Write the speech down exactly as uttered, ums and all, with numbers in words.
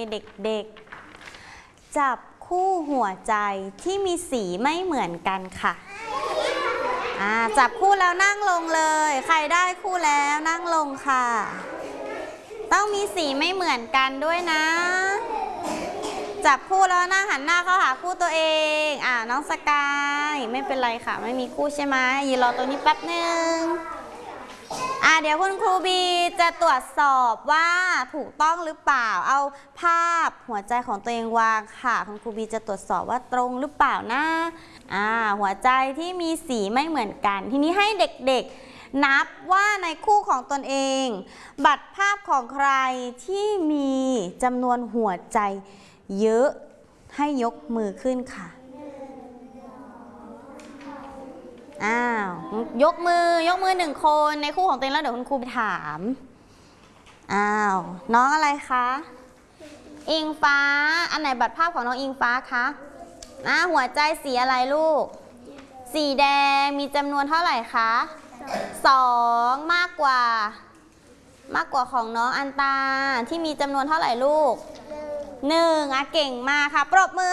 เด็กๆจับคู่หัวใจที่มีสีไม่เหมือนกันค่ะอ่าจับคู่แล้วนั่งลงเลยใครได้คู่แล้วนั่งลงค่ะต้องมีสีไม่เหมือนกันด้วยนะจับคู่แล้วนั่งหันหน้าเข้าหาคู่ตัวเองอ่าน้องสกายไม่เป็นไรค่ะไม่มีคู่ใช่ไหมยืนรอตรงนี้แป๊บหนึ่งอ่าเดี๋ยวคุณครูบีจะตรวจสอบว่าถูกต้องหรือเปล่าเอาภาพหัวใจของตัวเองวางค่ะคุณครูบีจะตรวจสอบว่าตรงหรือเปล่านะอ่าหัวใจที่มีสีไม่เหมือนกันทีนี้ให้เด็กๆนับว่าในคู่ของตนเองบัตรภาพของใครที่มีจำนวนหัวใจเยอะให้ยกมือขึ้นค่ะอ้าวยกมือยกมือหนึ่งคนในคู่ของตัวเองแล้วเดี๋ยวคุณครูไปถามอ้าวน้องอะไรคะอิงฟ้าอันไหนบัตรภาพของน้องอิงฟ้าคะอ่าหัวใจสีอะไรลูกสีแดงมีจำนวนเท่าไหร่คะสองมากกว่ามากกว่าของน้องอันตาที่มีจำนวนเท่าไหร่ลูกหนึ่งอ่ะเก่งมากค่ะปรบมือ